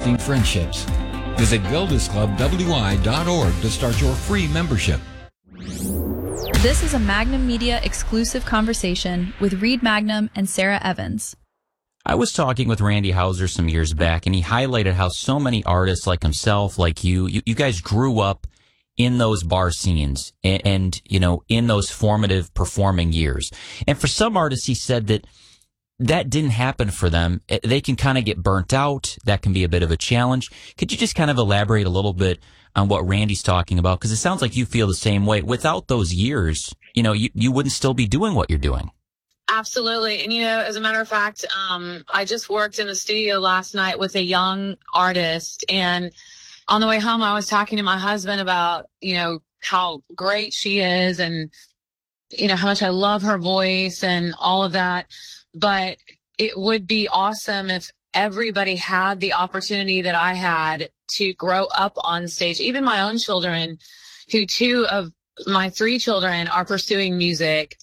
lasting friendships. Visit GildasClubWI.org to start your free membership. This is a Magnum Media exclusive conversation with Reed Magnum and Sarah Evans. I was talking with Randy Houser some years back, and he highlighted how so many artists like himself, like you guys grew up in those bar scenes and, you know, in those formative performing years. And for some artists, he said that didn't happen for them. They can kind of get burnt out. That can be a bit of a challenge. Could you just kind of elaborate a little bit on what Randy's talking about? Because it sounds like you feel the same way. Without those years, you know, you wouldn't still be doing what you're doing. Absolutely. And, you know, as a matter of fact, I just worked in the studio last night with a young artist. And on the way home, I was talking to my husband about, you know, how great she is and, you know, how much I love her voice and all of that. But it would be awesome if everybody had the opportunity that I had to grow up on stage. Even my own children, who 2 of my 3 children are pursuing music,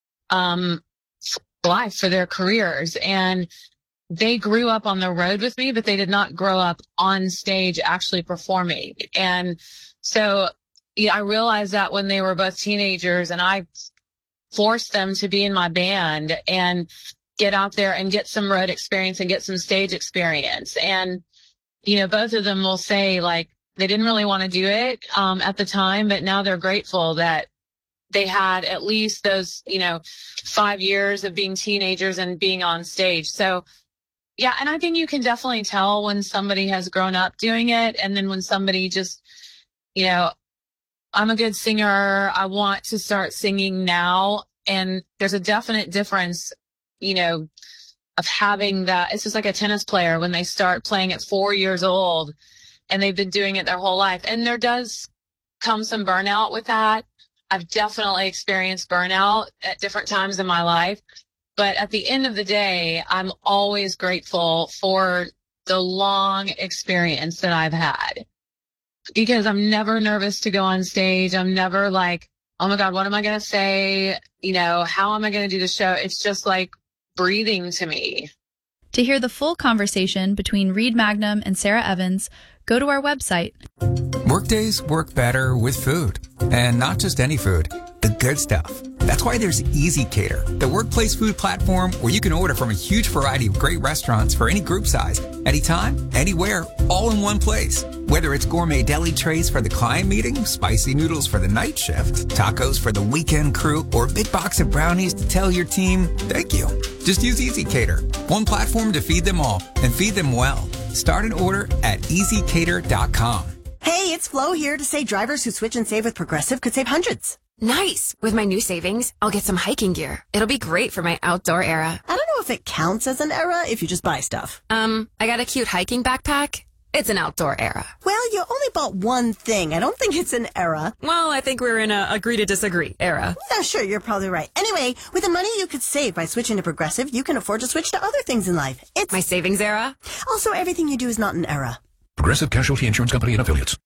life for their careers. And they grew up on the road with me, but they did not grow up on stage actually performing. And so I realized that when they were both teenagers, and I forced them to be in my band and get out there and get some road experience and get some stage experience. And, you know, both of them will say, like, they didn't really want to do it at the time, but now they're grateful that they had at least those, you know, 5 years of being teenagers and being on stage. So, yeah, and I think you can definitely tell when somebody has grown up doing it, and then when somebody just, you know, I'm a good singer, I want to start singing now. And there's a definite difference, you know, of having that. It's just like a tennis player when they start playing at 4 years old and they've been doing it their whole life. And there does come some burnout with that. I've definitely experienced burnout at different times in my life. But at the end of the day, I'm always grateful for the long experience that I've had, because I'm never nervous to go on stage. I'm never like, oh my God, what am I going to say? You know, how am I going to do the show? It's just like breathing to me. To hear the full conversation between Reed Magnum and Sarah Evans, go to our website. Workdays work better with food, and not just any food, the good stuff. That's why there's Easy Cater, the workplace food platform where you can order from a huge variety of great restaurants for any group size, anytime, anywhere, all in one place. Whether it's gourmet deli trays for the client meeting, spicy noodles for the night shift, tacos for the weekend crew, or a big box of brownies to tell your team, thank you. Just use Easy Cater, one platform to feed them all and feed them well. Start an order at easycater.com. Hey, it's Flo here to say drivers who switch and save with Progressive could save hundreds. Nice. With my new savings, I'll get some hiking gear. It'll be great for my outdoor era. I don't know if it counts as an era if you just buy stuff. I got a cute hiking backpack. It's an outdoor era. Well, you only bought one thing. I don't think it's an era. Well, I think we're in a agree to disagree era. Yeah, sure, you're probably right. Anyway, with the money you could save by switching to Progressive, you can afford to switch to other things in life. It's my savings era. Also, everything you do is not an era. Progressive Casualty Insurance Company and Affiliates.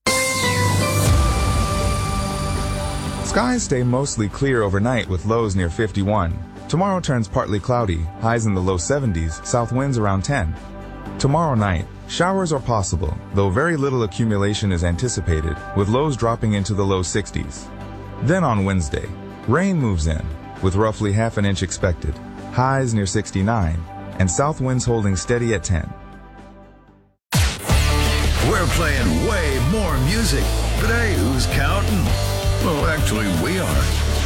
Skies stay mostly clear overnight with lows near 51. Tomorrow turns partly cloudy, highs in the low 70s, south winds around 10. Tomorrow night, showers are possible, though very little accumulation is anticipated, with lows dropping into the low 60s. Then on Wednesday, rain moves in, with roughly half an inch expected, highs near 69, and south winds holding steady at 10. We're playing way more music, but hey, who's counting? Well, actually, we are.